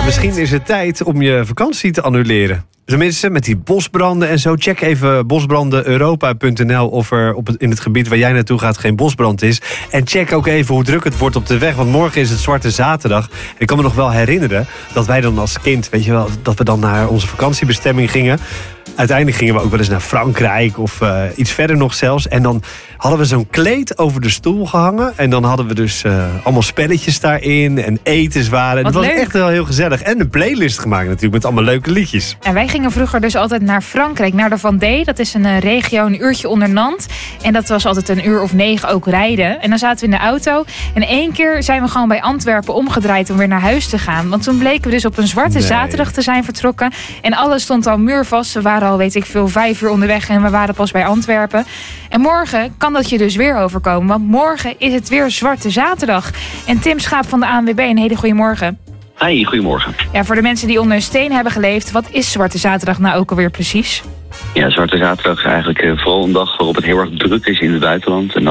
misschien is het tijd om je vakantie te annuleren. Tenminste, met die bosbranden en zo. Check even bosbrandeneuropa.nl of er in het gebied waar jij naartoe gaat geen bosbrand is. En check ook even hoe druk het wordt op de weg. Want morgen is het Zwarte Zaterdag. Ik kan me nog wel herinneren dat wij dan als kind, weet je wel, dat we dan naar onze vakantiebestemming gingen. Uiteindelijk gingen we ook wel eens naar Frankrijk of iets verder nog zelfs. En dan hadden we zo'n kleed over de stoel gehangen. En dan hadden we dus allemaal spelletjes daarin en etenswaren. Het was echt wel heel gezellig. En een playlist gemaakt natuurlijk met allemaal leuke liedjes. En wij gingen vroeger dus altijd naar Frankrijk, naar de Vendée. Dat is een regio, een uurtje onder Nantes. En dat was altijd 1 uur of 9 ook rijden. En dan zaten we in de auto. En 1 keer zijn we gewoon bij Antwerpen omgedraaid om weer naar huis te gaan. Want toen bleken we dus op een Zwarte Zaterdag te zijn vertrokken. En alles stond al muurvast. We waren al, weet ik veel, 5 uur onderweg en we waren pas bij Antwerpen. En morgen kan dat je dus weer overkomen. Want morgen is het weer Zwarte Zaterdag. En Tim Schaap van de ANWB, een hele goede morgen. Hi, goedemorgen. Ja, voor de mensen die onder een steen hebben geleefd, wat is Zwarte Zaterdag nou ook alweer precies? Ja, Zwarte Zaterdag is eigenlijk vooral een dag waarop het heel erg druk is in het buitenland. En